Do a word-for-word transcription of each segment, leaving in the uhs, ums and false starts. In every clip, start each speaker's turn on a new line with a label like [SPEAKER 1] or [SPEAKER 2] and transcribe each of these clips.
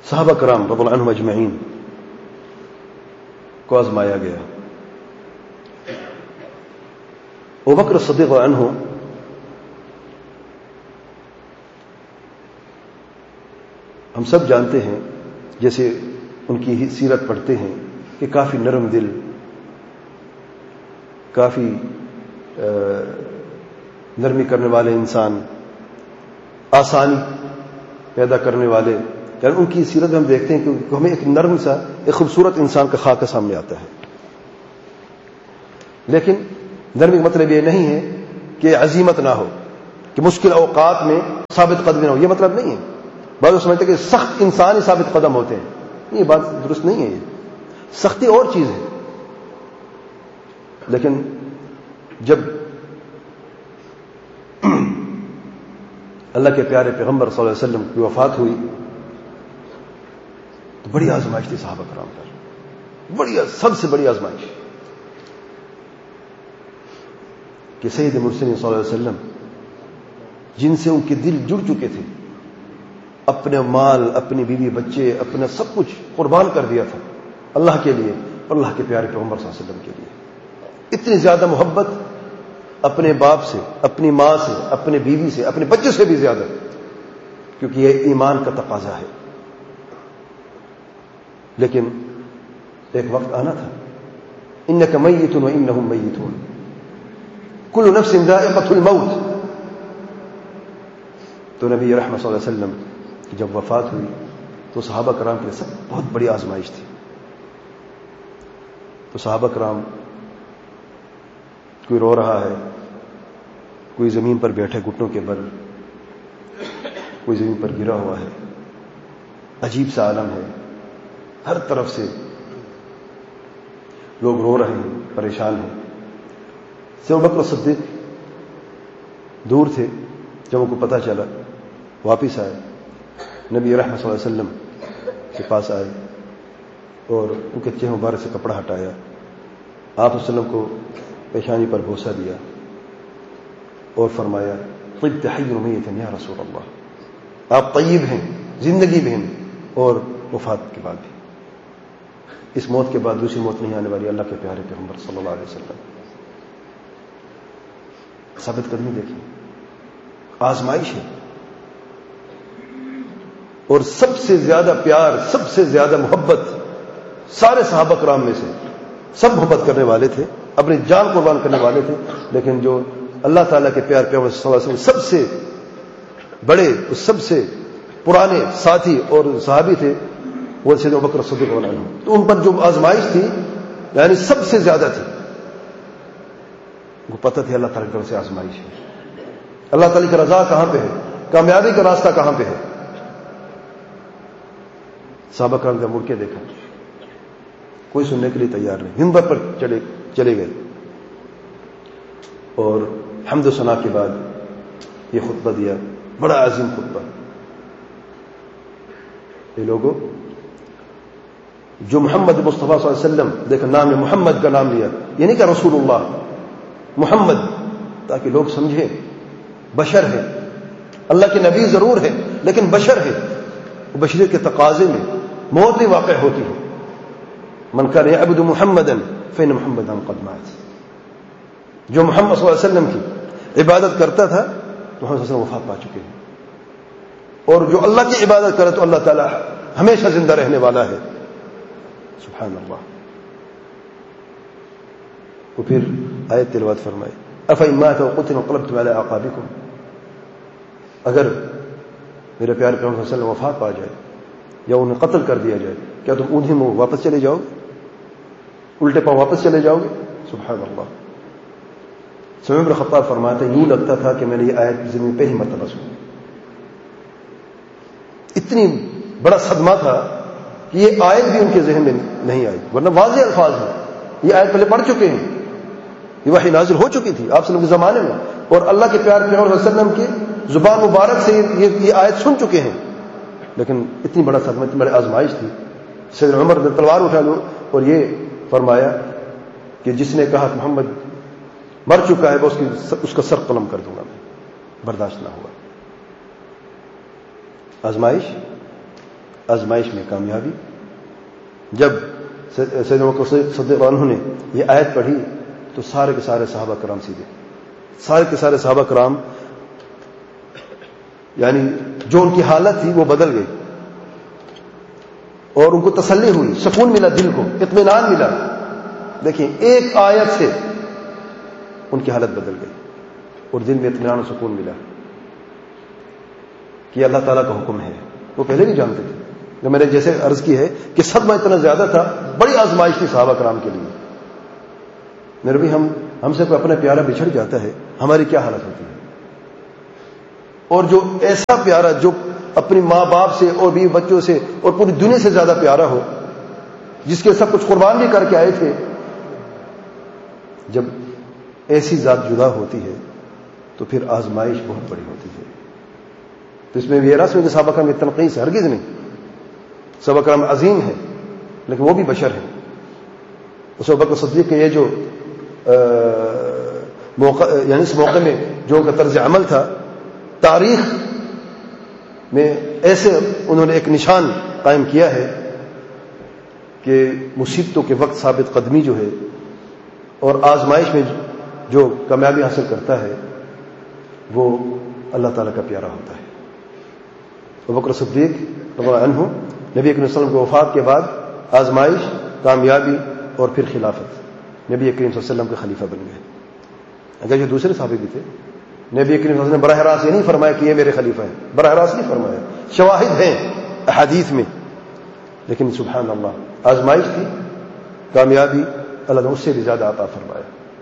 [SPEAKER 1] صحابہ کرام رضی اللہ عنہم اجمعین کو آزمایا گیا. ابوبکر صدیق عنہ ہم سب جانتے ہیں، جیسے ان کی سیرت پڑھتے ہیں کہ کافی نرم دل، کافی نرمی کرنے والے انسان، آسانی پیدا کرنے والے. یعنی ان کی سیرت میں ہم دیکھتے ہیں کہ ہمیں ایک نرم سا ایک خوبصورت انسان کا خاکہ سامنے آتا ہے. لیکن نرمی کا مطلب یہ نہیں ہے کہ عزیمت نہ ہو، کہ مشکل اوقات میں ثابت قدمی نہ ہو، یہ مطلب نہیں ہے. بعض لوگ سمجھتے ہیں کہ سخت انسان ہی ثابت قدم ہوتے ہیں. یہ بات درست نہیں ہے. یہ سختی اور چیز ہے. لیکن جب اللہ کے پیارے پیغمبر صلی اللہ علیہ وسلم کی وفات ہوئی تو بڑی آزمائش تھی صحابہ کرام پر، بڑی سب سے بڑی آزمائش کہ سید مرسلین صلی اللہ علیہ وسلم جن سے ان کے دل جڑ چکے تھے، اپنے مال، اپنی بیوی بچے، اپنا سب کچھ قربان کر دیا تھا اللہ کے لیے اور اللہ کے پیارے پیغمبر صلی اللہ علیہ وسلم کے لیے. اتنی زیادہ محبت اپنے باپ سے، اپنی ماں سے، اپنے بیوی سے، اپنے بچے سے بھی زیادہ، کیونکہ یہ ایمان کا تقاضا ہے. لیکن ایک وقت آنا تھا، انک میت و انہم میتون، کل نفس ذائقۃ الموت. تو نبی رحمت صلی اللہ علیہ وسلم کی جب وفات ہوئی تو صحابہ کرام کے لیے سب بہت بڑی آزمائش تھی. تو صحابہ کرام، کوئی رو رہا ہے، کوئی زمین پر بیٹھے گھٹنوں کے بل، کوئی زمین پر گرا ہوا ہے. عجیب سا عالم ہے، ہر طرف سے لوگ رو رہے ہیں، پریشان ہیں. سید ابوبکر صدیق دور تھے، جب ان کو پتہ چلا واپس آئے، نبی رحمت صلی اللہ علیہ وسلم کے پاس آئے اور ان کے چہرے مبارک سے کپڑا ہٹایا، آپ وسلم کو پیشانی پر بوسہ دیا اور فرمایا طبت حیا ومیتا یا رسول اللہ، آپ طیب ہیں زندگی میں ہیں اور وفات کے بعد بھی. اس موت کے بعد دوسری موت نہیں آنے والی، اللہ کے پیارے پیغمبر صلی اللہ علیہ وسلم. ثابت قدمی دیکھیں، آزمائش ہے. اور سب سے زیادہ پیار، سب سے زیادہ محبت سارے صحابہ کرام میں سے سب محبت کرنے والے تھے، اپنی جان قربان کرنے والے تھے. لیکن جو اللہ تعالیٰ کے پیار پیغمبر صلی اللہ علیہ وسلم سب سے بڑے، سب سے پرانے ساتھی اور صحابی تھے، وہ سید ابوبکر صدیق رضی اللہ عنہ. تو ان پر جو آزمائش تھی یعنی سب سے زیادہ تھی. ان کو پتہ تھی اللہ تعالیٰ کی طرف سے آزمائش ہے، اللہ تعالیٰ کی رضا کہاں پہ ہے، کامیابی کا راستہ کہاں پہ ہے. صحابہ کرام کا مڑ کے دیکھا، کوئی سننے کے لیے تیار نہیں. منبر پر چلے چلے گئے اور حمد و ثنا کے بعد یہ خطبہ دیا، بڑا عظیم خطبہ. یہ لوگوں جو محمد مصطفیٰ صلی اللہ علیہ وسلم، دیکھا نام میں محمد کا نام لیا، یہ نہیں کہ رسول اللہ، محمد، تاکہ لوگ سمجھیں بشر ہے. اللہ کے نبی ضرور ہے لیکن بشر ہے. بشریت کے تقاضے میں موت بھی واقع ہوتی ہے. من کان یعبد محمدا فإن محمدا قد مات. جو محمد صلی اللہ علیہ وسلم کی عبادت کرتا تھا تو محمد صلی اللہ علیہ وسلم وفات پا چکے ہیں. اور جو اللہ کی عبادت کرے تو اللہ تعالی ہمیشہ زندہ رہنے والا ہے. سبحان اللہ. وہ پھر آیت تلاوت فرمائے، افإن مات وقتل انقلبتم على اعقابكم. اگر میرے پیارے پیغمبر صلی اللہ علیہ وسلم وفات پا جائے یا انہیں قتل کر دیا جائے، کیا تم انہیں میں واپس چلے جاؤ گے؟ الٹے پاؤں واپس چلے جاؤ گے؟ سبحان اللہ. عمر بن خطاب فرماتے ہیں یوں لگتا تھا کہ میں نے یہ آیت زمین پہ ہی مرتبہ سنی. اتنی بڑا صدمہ تھا کہ یہ آیت بھی ان کے ذہن میں نہیں آئی، ورنہ واضح الفاظ ہیں. یہ آیت پہلے پڑھ چکے ہیں، یہ وحی نازل ہو چکی تھی آپ صلی اللہ علیہ وسلم کے زمانے میں، اور اللہ کے پیارے پیغمبر صلی اللہ علیہ وسلم کی زبان مبارک سے یہ, یہ آیت سن چکے ہیں. لیکن اتنی بڑا صدمہ، اتنی بڑی آزمائش تھی. سیدنا عمر نے تلوار اٹھا لو اور یہ فرمایا کہ جس نے کہا کہ محمد مر چکا ہے، وہ اس, کی اس کا سر قلم کر دوں گا. میں برداشت نہ ہوا. آزمائش آزمائش میں کامیابی. جب سیدنا ابو بکر صدیق عنہ نے یہ آیت پڑھی تو سارے کے سارے صحابہ کرام سیدھے, سارے کے سارے صحابہ کرام یعنی جو ان کی حالت تھی وہ بدل گئی, اور ان کو تسلی ہوئی, سکون ملا, دل کو اطمینان ملا. دیکھیں ایک آیت سے ان کی حالت بدل گئی اور دل میں اطمینان اور سکون ملا کہ اللہ تعالیٰ کا حکم ہے. وہ پہلے بھی جانتے تھے, جو میں نے جیسے عرض کی ہے کہ صدمہ اتنا زیادہ تھا, بڑی آزمائش تھی صحابہ کرام کے لیے. میرے بھی ہم ہم سے کوئی اپنا پیارا بچھڑ جاتا ہے, ہماری کیا حالت ہوتی ہے. اور جو ایسا پیارا جو اپنی ماں باپ سے اور بیوی بچوں سے اور پوری دنیا سے زیادہ پیارا ہو, جس کے سب کچھ قربان بھی کر کے آئے تھے, جب ایسی ذات جدا ہوتی ہے تو پھر آزمائش بہت بڑی ہوتی ہے. تو اس میں یہ رسم کہ صحابہ کرام تنقیص ہرگز نہیں, صحابہ کرام عظیم ہیں لیکن وہ بھی بشر ہیں. اس ابو بکر صدیق کے یہ جو موقع یعنی اس موقع میں جو ان کا طرز عمل تھا, تاریخ میں ایسے انہوں نے ایک نشان قائم کیا ہے کہ مصیبتوں کے وقت ثابت قدمی جو ہے اور آزمائش میں جو کامیابی حاصل کرتا ہے وہ اللہ تعالیٰ کا پیارا ہوتا ہے. ابو بکر صدیق رضی اللہ عنہ نبی کریم صلی اللہ علیہ وسلم کی وفات کے بعد آزمائش, کامیابی اور پھر خلافت, نبی کریم صلی اللہ علیہ وسلم کے خلیفہ بن گئے. اگر جو دوسرے صحابی بھی تھے, نبی کریم صلی اللہ علیہ وسلم نے براہ راست یہ نہیں فرمایا کہ یہ میرے خلیفہ ہیں, براہ راست نہیں فرمایا, شواہد ہیں احادیث میں, لیکن سبحان اللہ آزمائش تھی, کامیابی اللہ نے اس سے بھی زیادہ عطا فرمایا.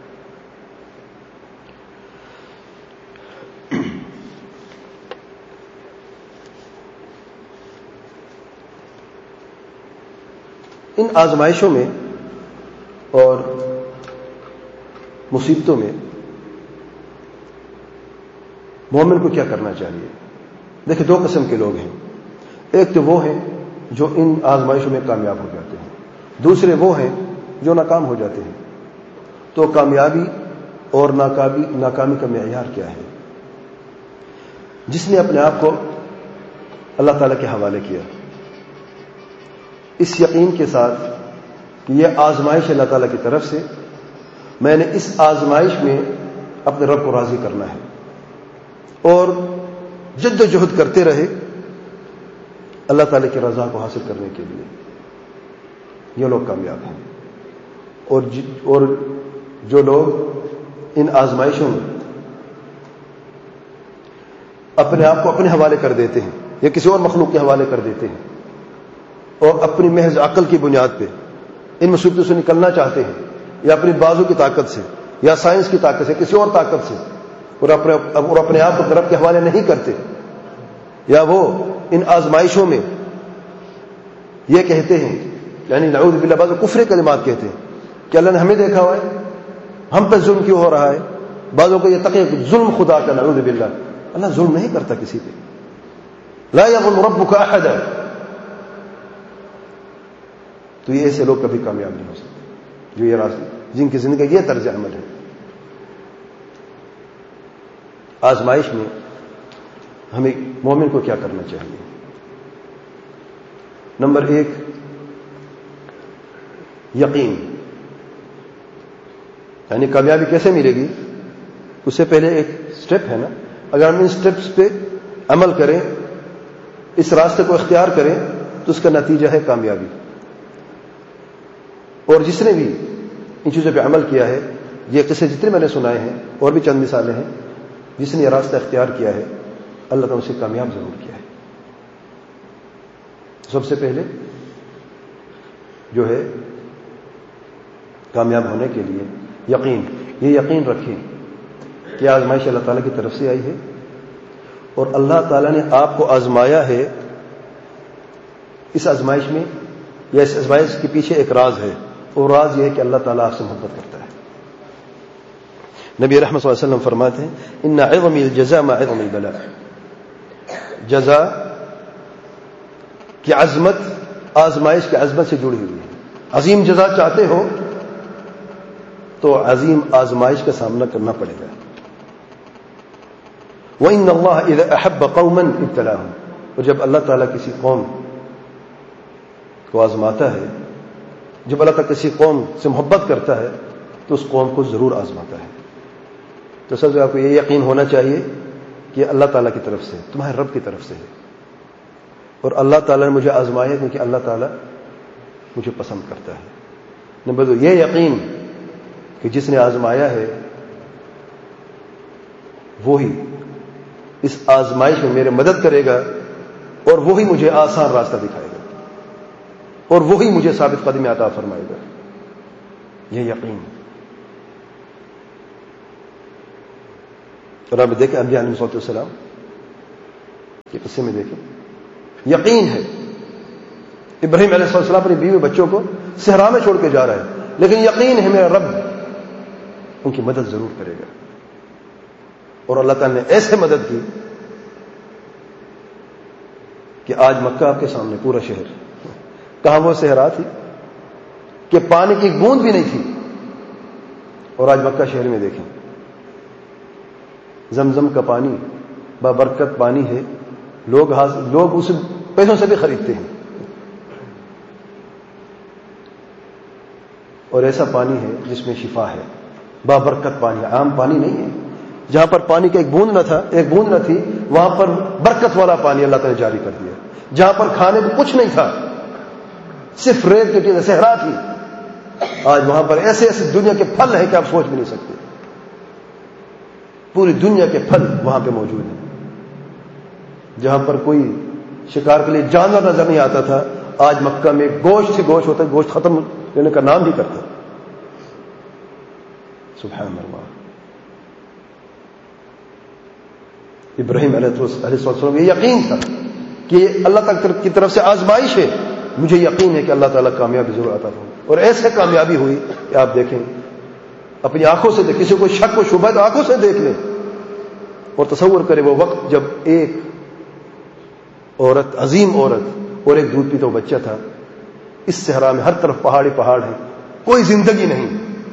[SPEAKER 1] ان آزمائشوں میں اور مصیبتوں میں مومن کو کیا کرنا چاہیے؟ دیکھیں دو قسم کے لوگ ہیں. ایک تو وہ ہیں جو ان آزمائشوں میں کامیاب ہو جاتے ہیں, دوسرے وہ ہیں جو ناکام ہو جاتے ہیں. تو کامیابی اور ناکامی ناکامی کا معیار کیا ہے؟ جس نے اپنے آپ کو اللہ تعالیٰ کے حوالے کیا اس یقین کے ساتھ کہ یہ آزمائش اللہ تعالیٰ کی طرف سے, میں نے اس آزمائش میں اپنے رب کو راضی کرنا ہے, اور جد و جہد کرتے رہے اللہ تعالیٰ کی رضا کو حاصل کرنے کے لیے, یہ لوگ کامیاب ہیں. اور اور جو لوگ ان آزمائشوں میں اپنے آپ کو اپنے حوالے کر دیتے ہیں یا کسی اور مخلوق کے حوالے کر دیتے ہیں اور اپنی محض عقل کی بنیاد پہ ان مصیبتوں سے نکلنا چاہتے ہیں, یا اپنی بازو کی طاقت سے یا سائنس کی طاقت سے کسی اور طاقت سے, اور اپنے اور اپنے آپ کو رب کے حوالے نہیں کرتے, یا وہ ان آزمائشوں میں یہ کہتے ہیں, یعنی نعوذ باللہ بعض کفر کلمات کہتے ہیں کہ اللہ نے ہمیں دیکھا ہوا ہے, ہم پر ظلم کیوں ہو رہا ہے. بعضوں کو یہ تقیہ ظلم خدا کا, نعوذ باللہ, اللہ ظلم نہیں کرتا کسی پہ, لا یظلم ربک احدا. تو یہ ایسے لوگ کبھی کامیاب نہیں ہو سکتے جو یہ راستہ, جن کی زندگی یہ طرز عمل ہے. آزمائش میں ہمیں مومن کو کیا کرنا چاہیے؟ نمبر ایک, یقین. یعنی کامیابی کیسے ملے گی؟ اس سے پہلے ایک سٹیپ ہے نا, اگر ہم ان سٹیپس پہ عمل کریں, اس راستے کو اختیار کریں, تو اس کا نتیجہ ہے کامیابی. اور جس نے بھی ان چیزوں پہ عمل کیا ہے, یہ قصے جتنے میں نے سنائے ہیں اور بھی چند مثالیں ہیں, جس نے یہ راستہ اختیار کیا ہے اللہ تعالیٰ اسے کامیاب ضرور کیا ہے. سب سے پہلے جو ہے کامیاب ہونے کے لیے یقین. یہ یقین رکھیں کہ آزمائش اللہ تعالیٰ کی طرف سے آئی ہے اور اللہ تعالیٰ نے آپ کو آزمایا ہے. اس آزمائش میں یا اس آزمائش کے پیچھے ایک راز ہے, اور راز یہ ہے کہ اللہ تعالیٰ آپ سے محبت کرتا ہے. نبی رحمت صلی اللہ علیہ وسلم فرماتے ہیں ان عظم الجزاء مع عظم البلاء. جزا کی عظمت آزمائش کی عظمت سے جڑی ہوئی ہے. عظیم جزا چاہتے ہو تو عظیم آزمائش کا سامنا کرنا پڑے گا. وَإِنَّ اللَّهَ إِذَا أَحَبَّ قَوْمًا ابْتَلَاهُمْ. اور جب اللہ تعالیٰ کسی قوم کو آزماتا ہے، جب اللہ تعالیٰ کسی قوم سے محبت کرتا ہے تو اس قوم کو ضرور آزماتا ہے۔ تو سب سے آپ کو یہ یقین ہونا چاہیے کہ اللہ تعالیٰ کی طرف سے، تمہارے رب کی طرف سے ہے، اور اللہ تعالیٰ نے مجھے آزمایا کیونکہ اللہ تعالیٰ مجھے پسند کرتا ہے۔ نمبر دو، یہ یقین کہ جس نے آزمایا ہے وہی اس آزمائش میں میرے مدد کرے گا، اور وہی مجھے آسان راستہ دکھائے گا، اور وہی مجھے ثابت قدمی عطا فرمائے گا۔ یہ یقین۔ اور آپ دیکھیں انبیاء علیہ الصلوۃ والسلام کے قصے میں دیکھیں، یقین ہے ابراہیم علیہ السلام اپنی بیوی بچوں کو صحرا میں چھوڑ کے جا رہا ہے، لیکن یقین ہے میرا رب ان کی مدد ضرور کرے گا، اور اللہ تعالیٰ نے ایسے مدد کی کہ آج مکہ آپ کے سامنے پورا شہر، کہاں وہ صحرا تھی کہ پانی کی بوند بھی نہیں تھی، اور آج مکہ شہر میں دیکھیں زمزم کا پانی بابرکت پانی ہے، لوگ لوگ اس پیسوں سے بھی خریدتے ہیں، اور ایسا پانی ہے جس میں شفا ہے، بابرکت پانی، عام پانی نہیں ہے۔ جہاں پر پانی کا ایک بوند نہ تھا، ایک بوند نہ تھی، وہاں پر برکت والا پانی اللہ تعالی نے جاری کر دیا۔ جہاں پر کھانے کو کچھ نہیں تھا، صرف ریت کی چیزیں، صحرا تھی، آج وہاں پر ایسے ایسے دنیا کے پھل ہیں کہ آپ سوچ بھی نہیں سکتے، پوری دنیا کے پھل وہاں پہ موجود ہیں۔ جہاں پر کوئی شکار کے لیے جانور نظر نہیں آتا تھا، آج مکہ میں گوشت سے گوشت ہوتا ہے، گوشت ختم لینے کا نام ہی کرتا۔ سبحان اللہ۔ ابراہیم علیہ السلام یہ یقین تھا کہ اللہ تعالیٰ کی طرف سے آزمائش ہے، مجھے یقین ہے کہ اللہ تعالیٰ کامیابی ضرور عطا فرمائے، اور ایسے کامیابی ہوئی کہ آپ دیکھیں، اپنی آنکھوں سے دیکھ، کسی کو شک و شبہ تو آنکھوں سے دیکھ لیں، اور تصور کرے وہ وقت جب ایک عورت، عظیم عورت، اور ایک دودھ پیتا ہوا بچہ تھا، اس صحرا میں ہر طرف پہاڑی پہاڑ ہیں، کوئی زندگی نہیں،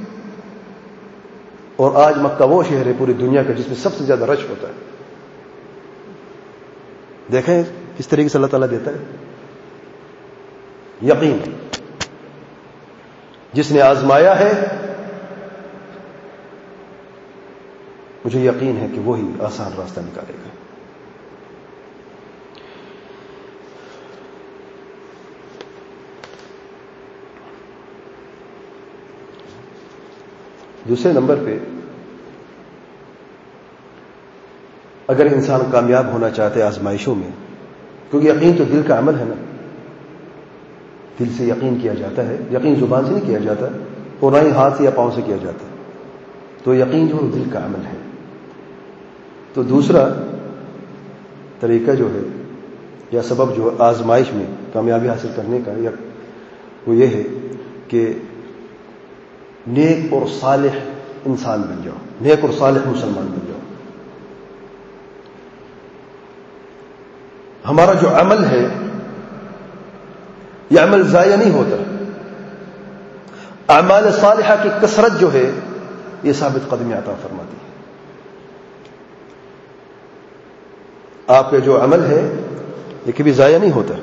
[SPEAKER 1] اور آج مکہ وہ شہر ہے پوری دنیا کا جس میں سب سے زیادہ رش ہوتا ہے۔ دیکھیں کس طریقے سے اللہ تعالیٰ دیتا ہے یقین۔ جس نے آزمایا ہے مجھے یقین ہے کہ وہی آسان راستہ نکالے گا۔ دوسرے نمبر پہ، اگر انسان کامیاب ہونا چاہتے ہے آزمائشوں میں، کیونکہ یقین تو دل کا عمل ہے نا، دل سے یقین کیا جاتا ہے، یقین زبان سے نہیں کیا جاتا، اور نہ ہی ہاتھ سے یا پاؤں سے کیا جاتا، تو یقین جو دل کا عمل ہے۔ تو دوسرا طریقہ جو ہے یا سبب جو آزمائش میں کامیابی حاصل کرنے کا، وہ یہ ہے کہ نیک اور صالح انسان بن جاؤ، نیک اور صالح مسلمان بن جاؤ۔ ہمارا جو عمل ہے یہ عمل ضائع نہیں ہوتا، اعمال صالحہ کی کثرت جو ہے یہ ثابت قدمی عطا فرماتی ہے۔ آپ کا جو عمل ہے یہ کبھی ضائع نہیں ہوتا۔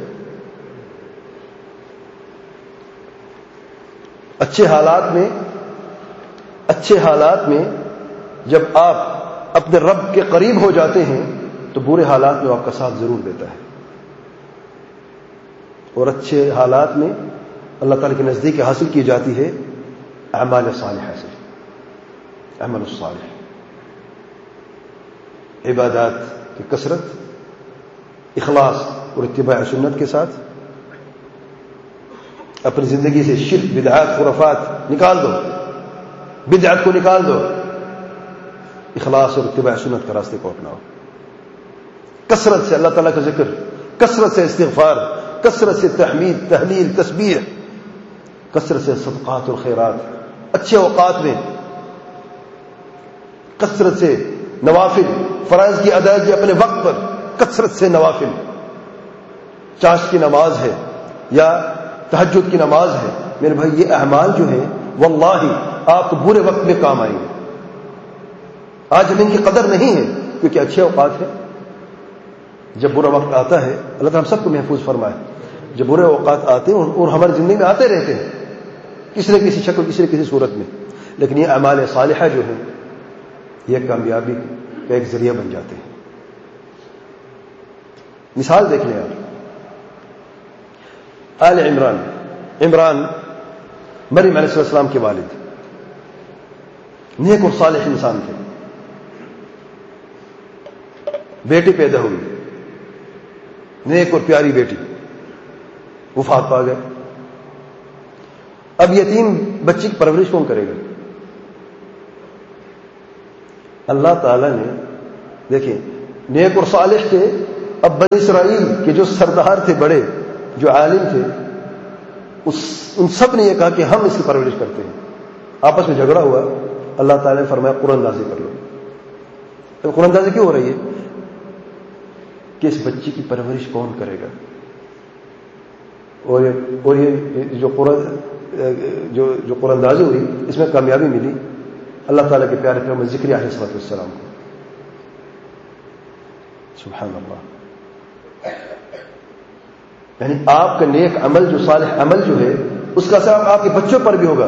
[SPEAKER 1] اچھے حالات میں اچھے حالات میں جب آپ اپنے رب کے قریب ہو جاتے ہیں تو برے حالات میں آپ کا ساتھ ضرور دیتا ہے، اور اچھے حالات میں اللہ تعالیٰ کے نزدیک حاصل کی جاتی ہے اعمال صالحہ سے، عمل الصالح، عبادات کی کثرت، اخلاص اور اتباع سنت کے ساتھ اپنی زندگی سے شرک، بدعات، خرافات نکال دو، بدعت کو نکال دو، اخلاص اور اتباع سنت کا راستے کو اپناؤ، کثرت سے اللہ تعالیٰ کا ذکر، کثرت سے استغفار، کثرت سے تحمید، تحلیل، تسبیح، کثرت سے صدقات اور خیرات، اچھے اوقات میں کثرت سے نوافل، فرائض کی ادائیگی اپنے وقت پر، کثرت سے نوافل، چاشت کی نماز ہے یا تہجد کی نماز ہے، میرے بھائی یہ اعمال جو ہیں واللہ آپ کو برے وقت میں کام آئیں گے۔ آج ہم ان کی قدر نہیں ہے کیونکہ اچھے اوقات ہیں، جب برا وقت آتا ہے اللہ تعالیٰ ہم سب کو محفوظ فرمائے، جب برے اوقات آتے ہیں اور ہماری زندگی میں آتے رہتے ہیں کسی نہ کسی شکل کسی نہ کسی صورت میں، لیکن یہ اعمال صالحہ جو ہیں یہ کامیابی کا ایک ذریعہ بن جاتے ہیں. مثال دیکھ لیں آپ، آل عمران، عمران مریم علیہ السلام کے والد، نیک اور صالح انسان تھے. بیٹی پیدا ہوئی، نیک اور پیاری بیٹی، وفات پا گئے. اب یتیم بچی کی پرورش کون کرے گا؟ اللہ تعالیٰ نے، دیکھیں نیک اور صالح تھے. اب بنی اسرائیل کے جو سردار تھے، بڑے جو عالم تھے، اس ان سب نے یہ کہا کہ ہم اس کی پرورش کرتے ہیں. آپس میں جھگڑا ہوا، اللہ تعالیٰ نے فرمایا قرآن اندازی کر لو. تو قرآن اندازی کیوں ہو رہی ہے؟ کہ اس بچی کی پرورش کون کرے گا؟ اور یہ اور یہ جو قرآن جو جو قرآن اندازی ہوئی اس میں کامیابی ملی اللہ تعالیٰ کے پیارے پیغمبر ذکر علیہ الصلوۃ والسلام کو. سبحان اللہ. یعنی آپ کا نیک عمل جو صالح عمل جو ہے اس کا اثر آپ کے بچوں پر بھی ہوگا.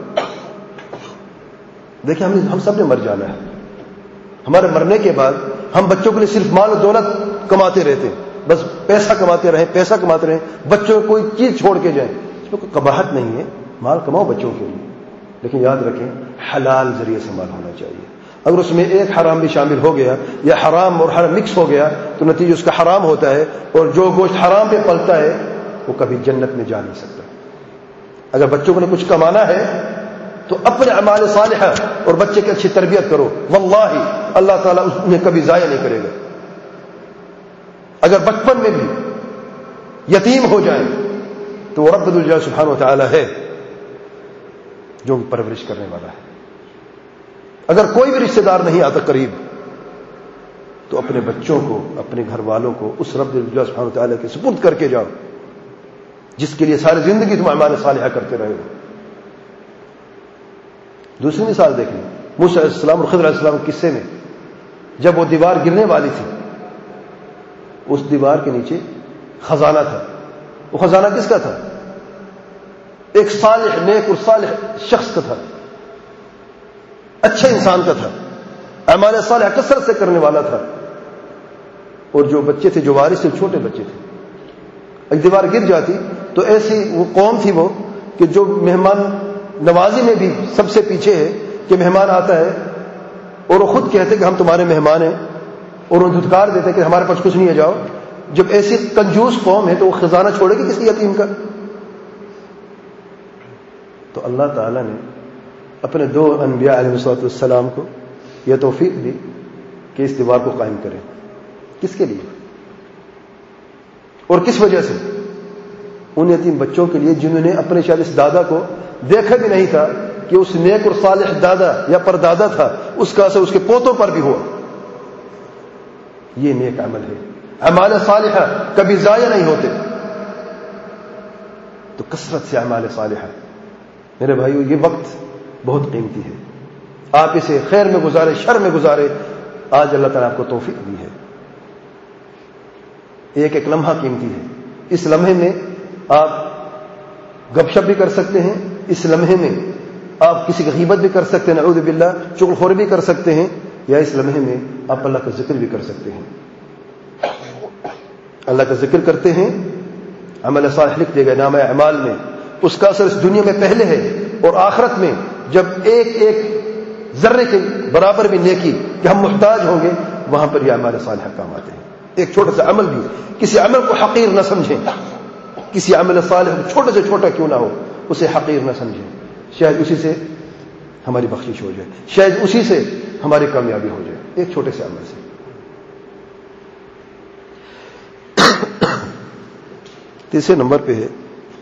[SPEAKER 1] دیکھیں ہم ہم سب نے مر جانا ہے. ہمارے مرنے کے بعد ہم بچوں کے لیے صرف مال و دولت کماتے رہتے ہیں، بس پیسہ کماتے رہیں پیسہ کماتے رہیں بچوں کو کوئی چیز چھوڑ کے جائیں. اس میں کوئی قباحت نہیں ہے، مال کماؤ بچوں کے لیے، لیکن یاد رکھیں حلال ذریعے سے مال ہونا چاہیے. اگر اس میں ایک حرام بھی شامل ہو گیا یا حرام اور حرام مکس ہو گیا تو نتیجہ اس کا حرام ہوتا ہے، اور جو گوشت حرام پہ پلتا ہے وہ کبھی جنت میں جا نہیں سکتا. اگر بچوں کو نے کچھ کمانا ہے تو اپنے اعمال صالحہ اور بچے کی اچھی تربیت کرو، واللہ اللہ تعالیٰ انہیں کبھی ضائع نہیں کرے گا. اگر بچپن میں بھی یتیم ہو جائیں تو وہ رب الجلال سبحانہ و تعالیٰ ہے جو پرورش کرنے والا ہے. اگر کوئی بھی رشتہ دار نہیں آتا قریب تو اپنے بچوں کو اپنے گھر والوں کو اس رب الجلال سبحانہ و تعالیٰ کے سپرد کر کے جاؤ جس کے لیے ساری زندگی تم اعمال صالحہ کرتے رہے ہو. دوسری مثال دیکھ لیں، موسیٰ علیہ السلام اور خضر علیہ السلام کے قصے میں جب وہ دیوار گرنے والی تھی، اس دیوار کے نیچے خزانہ تھا. وہ خزانہ کس کا تھا؟ ایک صالح نیک اور صالح شخص کا تھا، اچھے انسان کا تھا، اعمال صالحہ کثرت سے کرنے والا تھا. اور جو بچے تھے جو وارث تھے چھوٹے بچے تھے. ایک دیوار گر جاتی تو ایسی وہ قوم تھی وہ کہ جو مہمان نوازی میں بھی سب سے پیچھے ہے کہ مہمان آتا ہے اور وہ خود کہتے کہ ہم تمہارے مہمان ہیں اور وہ دھتکار دیتے کہ ہمارے پاس کچھ نہیں ہے جاؤ. جب ایسی کنجوس قوم ہے تو وہ خزانہ چھوڑے گی کسی یتیم کا؟ تو اللہ تعالیٰ نے اپنے دو انبیاء علیہ الصلوۃ والسلام کو یہ توفیق دی کہ اس دیوار کو قائم کریں. کس کے لیے اور کس وجہ سے؟ ان یتیم بچوں کے لیے جنہوں نے اپنے شاید اس دادا کو دیکھا بھی نہیں تھا کہ اس نیک اور صالح دادا یا پردادا تھا، اس کا اثر اس کے پوتوں پر بھی ہوا. یہ نیک عمل ہے. اعمال صالحہ کبھی ضائع نہیں ہوتے. تو کثرت سے اعمال صالحہ میرے بھائیو یہ وقت بہت قیمتی ہے. آپ اسے خیر میں گزارے شر میں گزارے. آج اللہ تعالیٰ آپ کو توفیق دی ہے. ایک ایک لمحہ قیمتی ہے. اس لمحے میں آپ گپ شپ بھی کر سکتے ہیں، اس لمحے میں آپ کسی کی غیبت بھی کر سکتے ہیں، نعوذ باللہ چغل خوری بھی کر سکتے ہیں، یا اس لمحے میں آپ اللہ کا ذکر بھی کر سکتے ہیں. اللہ کا ذکر کرتے ہیں، عمل صالح لکھ دے گا نامہ اعمال میں. اس کا اثر اس دنیا میں پہلے ہے اور آخرت میں جب ایک ایک ذرے کے برابر بھی نیکی کہ ہم محتاج ہوں گے وہاں پر یہ اعمال صالحہ کام آتے ہیں. ایک چھوٹا سا عمل بھی، کسی عمل کو حقیر نہ سمجھیں. کسی عمل صالح چھوٹے سے چھوٹا کیوں نہ ہو اسے حقیر نہ سمجھیں. شاید اسی سے ہماری بخشش ہو جائے، شاید اسی سے ہماری کامیابی ہو جائے، ایک چھوٹے سے عمل سے. تیسرے نمبر پہ ہے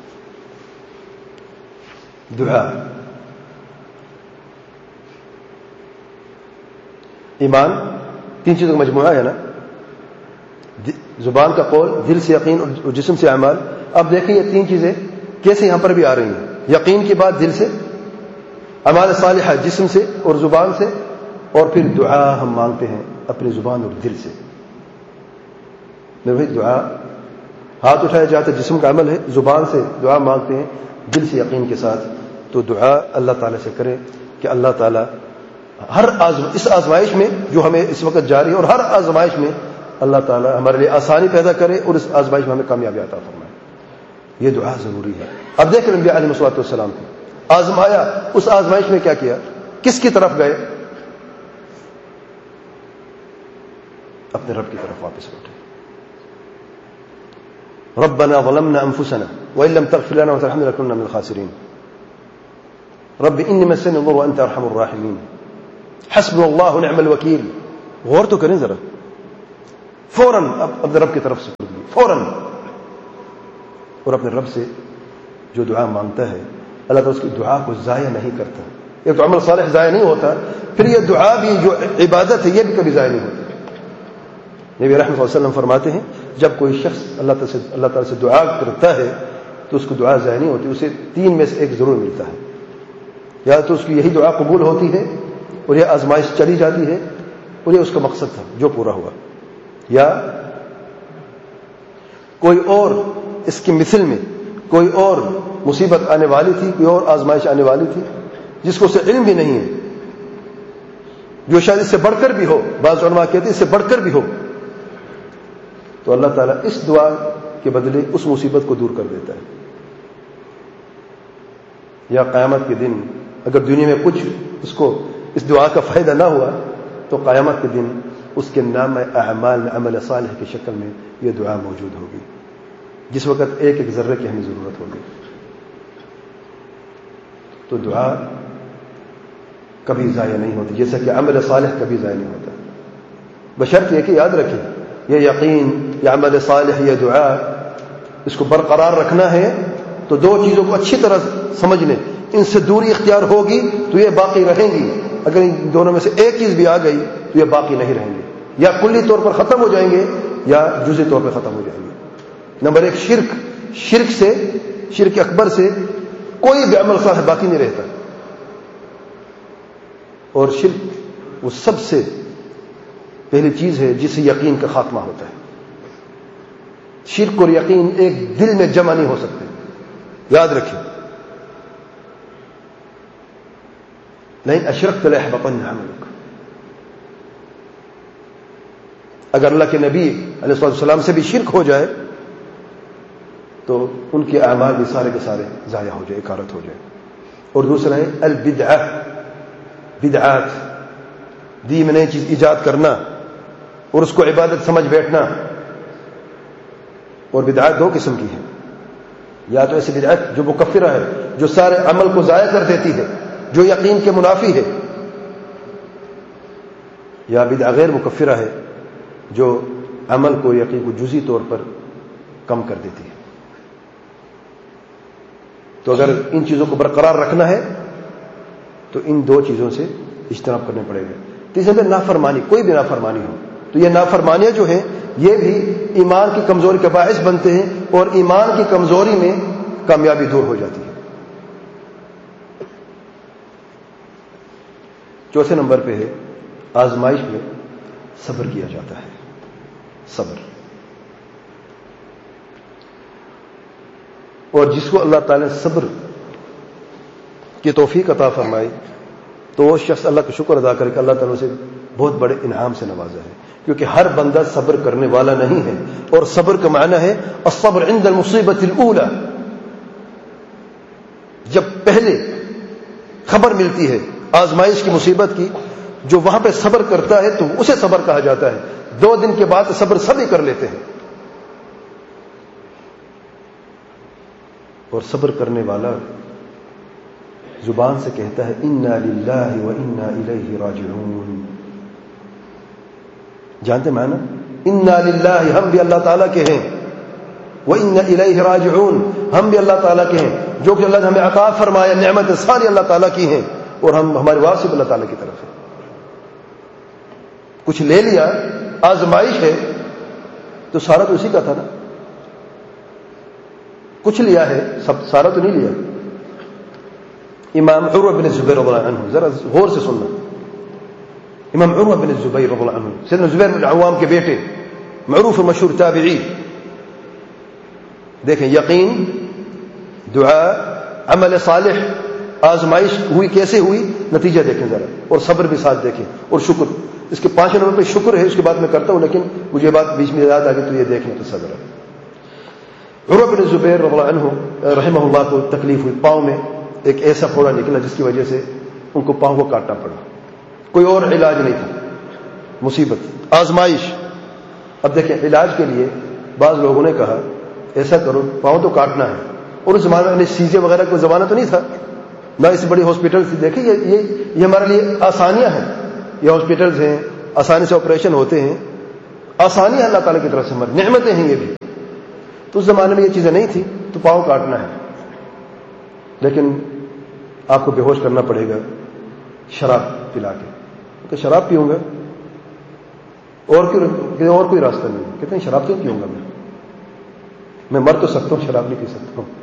[SPEAKER 1] دعا. ایمان تین چیزوں کا مجموعہ ہے نا، زبان کا قول، دل سے یقین اور جسم سے اعمال. اب دیکھیں یہ تین چیزیں کیسے یہاں پر بھی آ رہی ہیں. یقین کے بعد دل سے، اعمال صالحہ جسم سے اور زبان سے، اور پھر دعا ہم مانگتے ہیں اپنی زبان اور دل سے. میرے بھائی دعا ہاتھ اٹھایا جاتا ہے جسم کا عمل ہے، زبان سے دعا مانگتے ہیں دل سے یقین کے ساتھ، تو دعا اللہ تعالیٰ سے کریں کہ اللہ تعالیٰ ہر آزم اس آزمائش میں جو ہمیں اس وقت جاری ہے اور ہر آزمائش میں اللہ تعالیٰ ہمارے لیے آسانی پیدا کرے اور اس آزمائش میں ہمیں کامیابی عطا فرمائے. یہ دعا ضروری ہے. اب دیکھیں نبی علیہ الصلوۃ والسلام کو آزمایا، اس آزمائش میں کیا کیا، کس کی طرف گئے؟ اپنے رب کی طرف واپس لوٹے. ربنا ظلمنا انفسنا وان لم تغفر لنا وترحمنا لنكونن من الخاسرين. رب انی مسنی الضر وانت ارحم الراحمین. حسبنا اللہ ونعم الوکیل. غور تو کریں ذرا. فوراً اپنے رب کی طرف سے فوراً، اور اپنے رب سے جو دعا مانگتا ہے اللہ تعالیٰ اس کی دعا کو ضائع نہیں کرتا. ایک تو عمل صالح ضائع نہیں ہوتا، پھر یہ دعا بھی جو عبادت ہے یہ بھی کبھی ضائع نہیں ہوتی. نبی رحمۃ اللہ علیہ وسلم فرماتے ہیں جب کوئی شخص اللہ تعالیٰ سے اللہ تعالیٰ سے دعا کرتا ہے تو اس کو دعا ضائع نہیں ہوتی، اسے تین میں سے ایک ضرور ملتا ہے. یا تو اس کی یہی دعا قبول ہوتی ہے اور یہ آزمائش چلی جاتی ہے اور یہ اس کا مقصد تھا جو پورا ہوا، یا کوئی اور اس کی مثل میں کوئی اور مصیبت آنے والی تھی، کوئی اور آزمائش آنے والی تھی جس کو اسے علم بھی نہیں ہے، جو شاید اس سے بڑھ کر بھی ہو. بعض علماء کہتے ہیں اس سے بڑھ کر بھی ہو، تو اللہ تعالیٰ اس دعا کے بدلے اس مصیبت کو دور کر دیتا ہے. یا قیامت کے دن اگر دنیا میں کچھ اس کو اس دعا کا فائدہ نہ ہوا تو قیامت کے دن اس کے نام اعمال میں عمل صالح کی شکل میں یہ دعا موجود ہوگی، جس وقت ایک ایک ذرے کی ہمیں ضرورت ہوگی. تو دعا کبھی ضائع نہیں ہوتی، جیسا کہ عمل صالح کبھی ضائع نہیں ہوتا، بشرط یہ کہ یاد رکھیں یہ یقین، یہ عمل صالح، یہ دعا، اس کو برقرار رکھنا ہے تو دو چیزوں کو اچھی طرح سمجھ لیں. ان سے دوری اختیار ہوگی تو یہ باقی رہیں گی، اگر ان دونوں میں سے ایک چیز بھی آ گئی تو یہ باقی نہیں رہیں گے، یا کلی طور پر ختم ہو جائیں گے یا جزئی طور پر ختم ہو جائیں گے. نمبر ایک شرک. شرک سے شرک اکبر سے کوئی بھی عمل صالح باقی نہیں رہتا، اور شرک وہ سب سے پہلی چیز ہے جس سے یقین کا خاتمہ ہوتا ہے. شرک اور یقین ایک دل میں جمع نہیں ہو سکتے، یاد رکھیں. لئن اشرکت ليحبطن عملك. اگر اللہ کے نبی علیہ الصلوۃ والسلام سے بھی شرک ہو جائے تو ان کے اعمال بھی سارے کے سارے ضائع ہو جائے، اکارت ہو جائے. اور دوسرا ہے البدعہ، بدعات، دی میں نئی چیز ایجاد کرنا اور اس کو عبادت سمجھ بیٹھنا. اور بدعات دو قسم کی ہیں، یا تو ایسی بدعت جو مکفرہ ہے، جو سارے عمل کو ضائع کر دیتی ہے، جو یقین کے منافی ہے، یا بدعہ غیر مکفرہ ہے جو عمل کو یقین کو جزئی طور پر کم کر دیتی ہے. تو اگر ان چیزوں کو برقرار رکھنا ہے تو ان دو چیزوں سے اجتناب کرنے پڑے گا. تیسرے میں نافرمانی، کوئی بھی نافرمانی ہو تو یہ نافرمانیاں جو ہیں یہ بھی ایمان کی کمزوری کا باعث بنتے ہیں اور ایمان کی کمزوری میں کامیابی دور ہو جاتی ہے. چوتھے نمبر پہ ہے آزمائش میں صبر کیا جاتا ہے. صبر. اور جس کو اللہ تعالیٰ نے صبر کی توفیق عطا فرمائی تو وہ شخص اللہ کا شکر ادا کر کے اللہ تعالیٰ سے بہت بڑے انعام سے نوازا ہے، کیونکہ ہر بندہ صبر کرنے والا نہیں ہے. اور صبر کا معنی ہے الصبر عند المصیبت الاولى. جب پہلے خبر ملتی ہے آزمائش کی، مصیبت کی، جو وہاں پہ صبر کرتا ہے تو اسے صبر کہا جاتا ہے. دو دن کے بعد صبر سبھی کر لیتے ہیں. اور صبر کرنے والا زبان سے کہتا ہے انا للہ و انا الیہ راجعون. جانتے معنی؟ انا للہ، ہم بھی اللہ تعالیٰ کے ہیں، و انا الیہ راجعون، ہم بھی اللہ تعالیٰ کے ہیں. جو کہ اللہ نے ہمیں عطا فرمایا نعمت ساری اللہ تعالیٰ کی ہیں اور ہم ہمارے واپس اللہ تعالیٰ کی طرف ہیں. کچھ لے لیا، آزمائش ہے تو سارا تو اسی کا تھا نا. کچھ لیا ہے، سب سارا تو نہیں لیا. امام عروہ بن الزبیر رضی اللہ عنہ، ذرا غور سے سننا. امام عروہ بن الزبیر رضی اللہ عنہ، سیدنا زبیر بن عوام کے بیٹے، معروف مشہور تابعی، دیکھیں یقین، دعا، عمل صالح، آزمائش ہوئی کیسے ہوئی، نتیجہ دیکھیں ذرا، اور صبر بھی ساتھ دیکھیں، اور شکر. اس کے پانچ نمبر پہ شکر ہے، اس کے بعد میں کرتا ہوں لیکن مجھے بات بیچ میں یاد آ گئی تو یہ دیکھیں تو صبر ہے. عروہ بن زبیر رضی اللہ عنہ رحمہ اللہ کو تکلیف ہوئی، پاؤں میں ایک ایسا پھوڑا نکلا جس کی وجہ سے ان کو پاؤں کو کاٹنا پڑا، کوئی اور علاج نہیں تھا، مصیبت، آزمائش. اب دیکھیں علاج کے لیے بعض لوگوں نے کہا ایسا کرو پاؤں تو کاٹنا ہے، اور اس زمانے میں سیزے وغیرہ کوئی زمانہ تو نہیں تھا، نہ اس بڑی ہاسپٹل تھی. دیکھیں یہ یہ یہ ہمارے لیے آسانیاں ہیں، یہ ہاسپٹلز ہیں، آسانی سے آپریشن ہوتے ہیں، آسانی ہے اللہ تعالیٰ کی طرف سے، ہماری نعمتیں ہیں یہ بھی. تو اس زمانے میں یہ چیزیں نہیں تھی، تو پاؤں کاٹنا ہے، لیکن آپ کو بے ہوش کرنا پڑے گا شراب پلا کے. کہ شراب پیوں گا اور کوئی اور کوئی راستہ نہیں. کہتے ہیں شراب کیوں پیوں گا میں میں مر تو سکتا ہوں، شراب نہیں پی سکتا ہوں.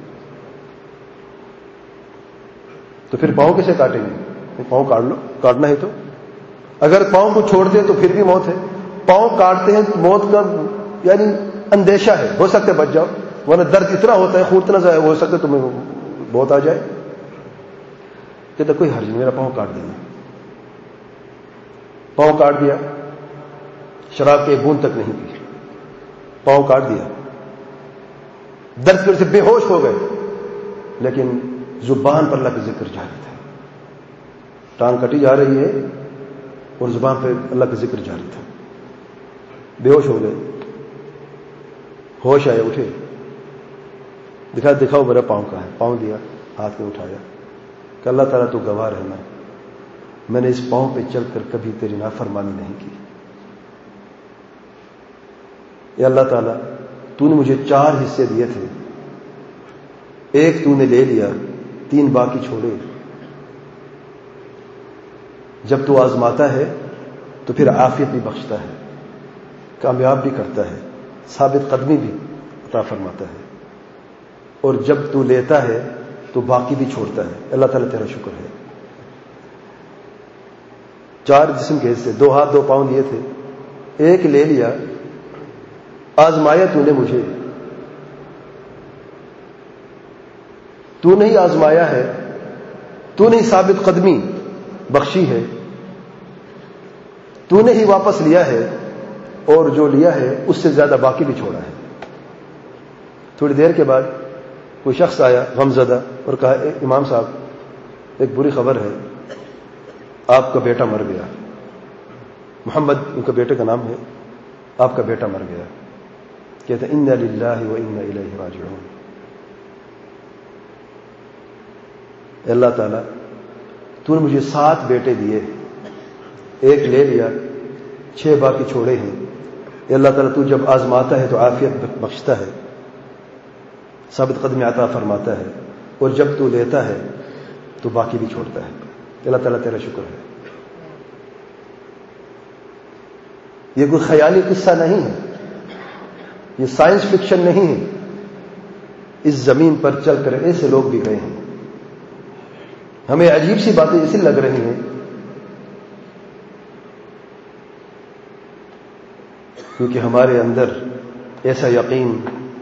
[SPEAKER 1] تو پھر پاؤں کیسے کاٹیں گے؟ پاؤں کاٹ لو، کاٹنا ہے تو. اگر پاؤں کو چھوڑ دیں تو پھر بھی موت ہے. پاؤں کاٹتے ہیں موت کا یعنی اندیشہ ہے، ہو سکتا ہے بچ جاؤ، ورنہ درد اتنا ہوتا ہے، خون اتنا ضائع ہو سکتا ہے تمہیں بہت آ جائے. کہتا کوئی حرج نہیں، میرا پاؤں کاٹ دینا. پاؤں کاٹ دیا، شراب کے بوند تک نہیں پی، پاؤں کاٹ دیا، درد پھر سے بے ہوش ہو گئے، لیکن زبان پر اللہ کا ذکر جاری تھا. ٹانگ کٹی جا رہی ہے اور زبان پہ اللہ کا ذکر جاری تھا. بے ہوش ہو گئے، ہوش آئے، اٹھے، دکھا دکھاؤ میرا پاؤں کا ہے. پاؤں دیا، ہاتھ میں اٹھایا کہ اللہ تعالیٰ تو گواہ رہنا، میں نے اس پاؤں پہ چل کر کبھی تیری نافرمانی نہیں کی. یا اللہ تعالیٰ تو نے مجھے چار حصے دیے تھے، ایک تو نے لے لیا، تین باقی چھوڑے. جب تو آزماتا ہے تو پھر عافیت بھی بخشتا ہے، کامیاب بھی کرتا ہے، ثابت قدمی بھی عطا فرماتا ہے، اور جب تو لیتا ہے تو باقی بھی چھوڑتا ہے. اللہ تعالیٰ تیرا شکر ہے. چار جسم کے حصے، دو ہاتھ دو پاؤں دیے تھے، ایک لے لیا، آزمایا تو نے مجھے، تو نے ہی آزمایا ہے، تو نے ہی ثابت قدمی بخشی ہے، تو نے ہی واپس لیا ہے، اور جو لیا ہے اس سے زیادہ باقی بھی چھوڑا ہے. تھوڑی دیر کے بعد کوئی شخص آیا غمزدہ اور کہا اے امام صاحب ایک بری خبر ہے، آپ کا بیٹا مر گیا. محمد ان کا بیٹے کا نام ہے، آپ کا بیٹا مر گیا. کہتے ہیں انا للہ و انا الیہ راجعون. اے اللہ تعالیٰ تو نے مجھے سات بیٹے دیے، ایک لے لیا، چھ باقی چھوڑے ہیں. اے اللہ تعالیٰ تو جب آزماتا ہے تو عافیت بخشتا ہے، ثابت قدمی عطا فرماتا ہے، اور جب تو لیتا ہے تو باقی بھی چھوڑتا ہے. اللہ تعالیٰ تیرا شکر ہے. یہ کوئی خیالی قصہ نہیں ہے، یہ سائنس فکشن نہیں ہے. اس زمین پر چل کر ایسے لوگ بھی گئے ہیں. ہمیں عجیب سی باتیں اسی لگ رہی ہیں کیونکہ ہمارے اندر ایسا یقین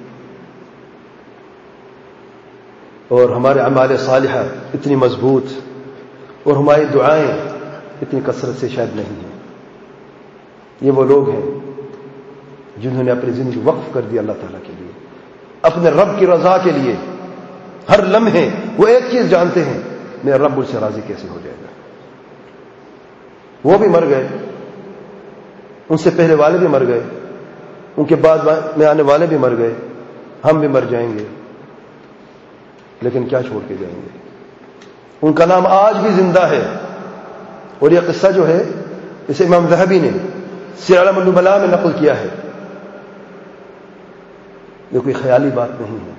[SPEAKER 1] اور ہمارے اعمال صالحہ اتنی مضبوط اور ہماری دعائیں اتنی کثرت سے شاید نہیں ہیں. یہ وہ لوگ ہیں جنہوں نے اپنی زندگی وقف کر دی اللہ تعالیٰ کے لیے، اپنے رب کی رضا کے لیے. ہر لمحے وہ ایک چیز جانتے ہیں، میرا رب مجھ سے راضی کیسے ہو جائے گا. وہ بھی مر گئے، ان سے پہلے والے بھی مر گئے، ان کے بعد میں آنے والے بھی مر گئے، ہم بھی مر جائیں گے، لیکن کیا چھوڑ کے جائیں گے؟ ان کا نام آج بھی زندہ ہے. اور یہ قصہ جو ہے اسے امام ذہبی نے سیر اعلام النبلاء میں نقل کیا ہے. یہ کوئی خیالی بات نہیں ہے.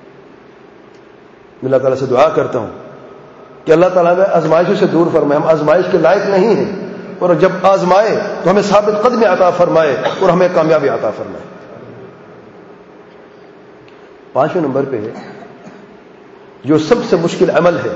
[SPEAKER 1] میں اللہ تعالیٰ سے دعا کرتا ہوں کہ اللہ تعالیٰ میں آزمائشوں سے دور فرمائے. ہم آزمائش کے لائق نہیں ہیں، اور جب آزمائے تو ہمیں ثابت قدمی عطا فرمائے اور ہمیں کامیابی عطا فرمائے. پانچویں نمبر پہ ہے جو سب سے مشکل عمل ہے،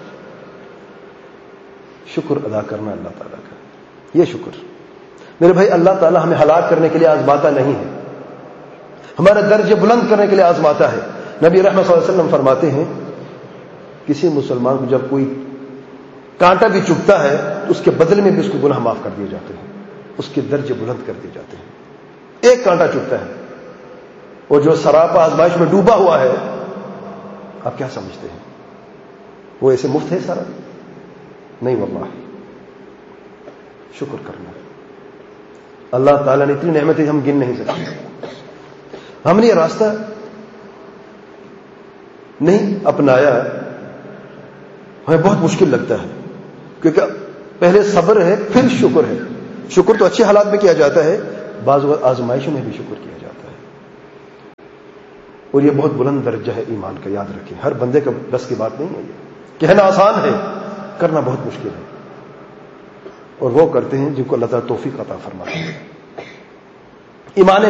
[SPEAKER 1] شکر ادا کرنا اللہ تعالیٰ کا. یہ شکر میرے بھائی، اللہ تعالیٰ ہمیں ہلاک کرنے کے لیے آزماتا نہیں ہے. ہمارے درجے بلند کرنے کے لیے آزماتا ہے. نبی رحمت صلی اللہ علیہ وسلم فرماتے ہیں کسی مسلمان کو جب کوئی کانٹا بھی چبھتا ہے تو اس کے بدلے میں بھی اس کو گناہ معاف کر دیے جاتے ہیں, اس کے درجے بلند کر دیے جاتے ہیں. ایک کانٹا چبھتا ہے اور جو سراپا آزمائش میں ڈوبا ہوا ہے, آپ کیا سمجھتے ہیں وہ ایسے مفت ہے سارا؟ نہیں واللہ, شکر کرنا. اللہ تعالیٰ نے اتنی نعمتیں ہم گن نہیں سکتے. ہم نے یہ راستہ نہیں اپنایا, ہمیں بہت مشکل لگتا ہے کیونکہ پہلے صبر ہے پھر شکر ہے. شکر تو اچھے حالات میں کیا جاتا ہے, بعض اوقات آزمائشوں میں بھی شکر کیا جاتا ہے, اور یہ بہت بلند درجہ ہے ایمان کا. یاد رکھیں, ہر بندے کا بس کی بات نہیں ہے. یہ کہنا آسان ہے, کرنا بہت مشکل ہے, اور وہ کرتے ہیں جن کو اللہ تعالیٰ توفیق عطا فرماتے ہیں. ایمان